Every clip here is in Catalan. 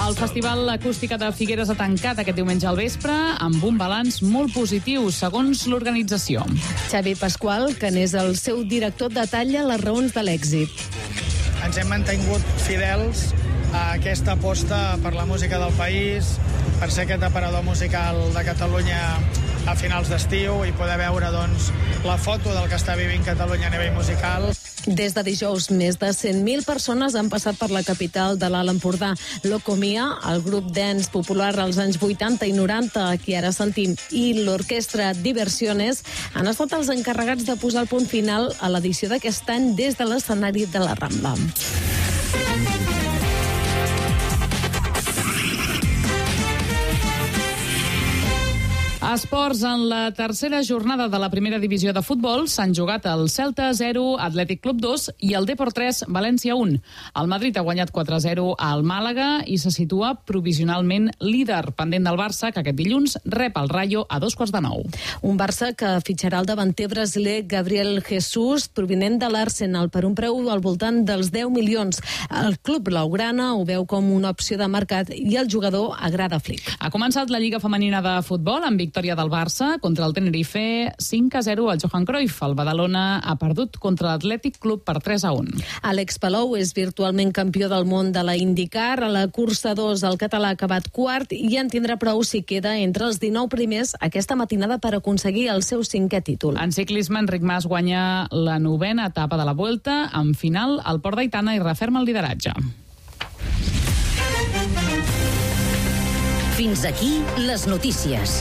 El Festival Acústica de Figueres ha tancat aquest diumenge al vespre amb un balanç molt positiu, segons l'organització. Xavi Pasqual, que n'és el seu director, detalla les raons de l'èxit. Ens hem mantingut fidels a aquesta aposta per la música del país, per ser aquest aparador musical de Catalunya a finals d'estiu i poder veure la foto del que està vivint Catalunya a nivell musical. Des de dijous, més de 100.000 persones han passat per la capital de l'Alt Empordà. Locomia, el grup dance popular als anys 80 i 90, que ara sentim, i l'orquestra Diversiones han estat els encarregats de posar el punt final a l'edició d'aquest any des de l'escenari de la Rambla. Esports. En la tercera jornada de la primera divisió de futbol s'han jugat el Celta 0, Atlètic Club 2 i el Depor 3, València 1. El Madrid ha guanyat 4-0 al Màlaga i se situa provisionalment líder, pendent del Barça, que aquest dilluns rep el Rayo a 8:45. Un Barça que fitxarà el davanter brasiler Gabriel Jesus, provinent de l'Arsenal, per un preu al voltant dels 10 milions. El club blaugrana ho veu com una opció de mercat i el jugador agrada Flick. Ha començat la Lliga Femenina de Futbol amb victòria del Barça contra el Tenerife 5-0 al Johan Cruyff. El Badalona ha perdut contra l'Atlètic Club per 3-1. Àlex Palou és virtualment campió del món de la IndyCar. A la cursa 2 el català ha acabat quart i en tindrà prou si queda entre els 19 primers aquesta matinada per aconseguir el seu 5è títol. En ciclisme, Enric Mas guanya la 9a etapa de la Vuelta. En final, el Port d'Aitana i referma el lideratge. Fins aquí les notícies.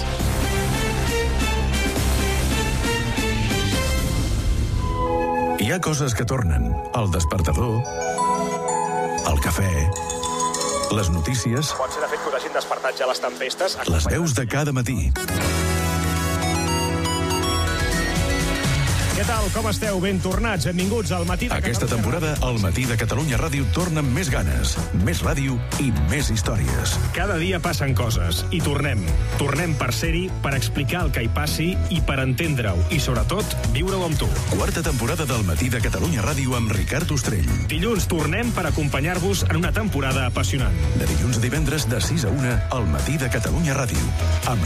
Hi ha coses que tornen. El despertador, el cafè, les notícies, Pot ser de fet que us hagin despertat ja les tempestes. les veus de cada matí. Què tal, com esteu? Ben tornats, benvinguts al Matí de Aquesta Catalunya temporada, el Matí de Catalunya Ràdio torna amb més ganes, més ràdio i més històries. Cada dia passen coses i tornem. Tornem per ser-hi, per explicar el que hi passi i per entendre-ho i, sobretot, viure-ho amb tu. Quarta temporada del Matí de Catalunya Ràdio amb Ricard Ostrell. Dilluns tornem per acompanyar-vos en una temporada apassionant. De dilluns a divendres de 6 a 1 al Matí de Catalunya Ràdio. Amb